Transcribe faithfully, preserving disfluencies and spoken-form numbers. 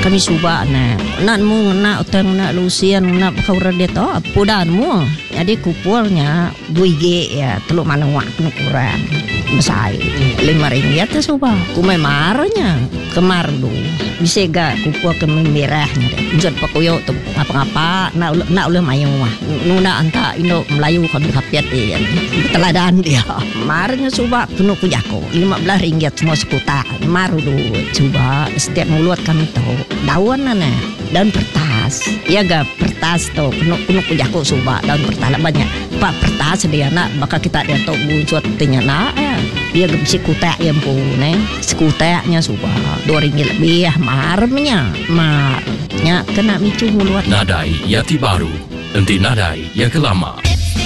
kami suba na nak mu nak utang nak lusian nak kau dia to pudan mu jadi kupulnya dua G ya teluk mana wak kurang besar lima ringgit tu suba kumai marnya kemar du bisa gak kupul ke merahnya deh jod pakuyo tu apa-apa nak nak uleh mayu mah nuna anta Indo Melayu kan kapiat dia teladan dia marnya suba penuh pujaku lima belas ringgit semua sekuta maru du coba setiap mulut kami tahu daun nana daun pertas ya gak pertas tuh penuh penuh pujaku suba daun pertas banyak pak pertas dia nak bakal kita dia tahu buat tinya nak ya dia gak bisa kutek yang pun sekuteknya suba dua ringgit lebih ya marnya marnya kena micu mulut Nadai Yati Baru, nanti nadai yang kelama.